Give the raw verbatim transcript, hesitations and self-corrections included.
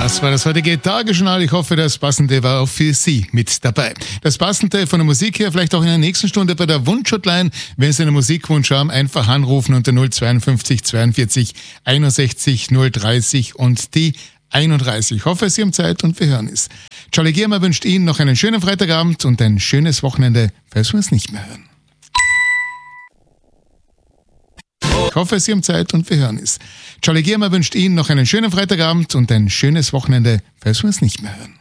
Das war das heutige Tagesjournal. Ich hoffe, das Passende war auch für Sie mit dabei. Das Passende von der Musik her vielleicht auch in der nächsten Stunde bei der Wunschhotline. Wenn Sie einen Musikwunsch haben, einfach anrufen unter null zweiundfünfzig zweiundvierzig einundsechzig null dreißig und die einunddreißig. Ich hoffe, Sie haben Zeit und wir hören es. Charlie Giermer wünscht Ihnen noch einen schönen Freitagabend und ein schönes Wochenende, falls wir uns nicht mehr hören. Ich hoffe, Sie haben Zeit und wir hören es. Charlie Giermer wünscht Ihnen noch einen schönen Freitagabend und ein schönes Wochenende, falls wir uns nicht mehr hören.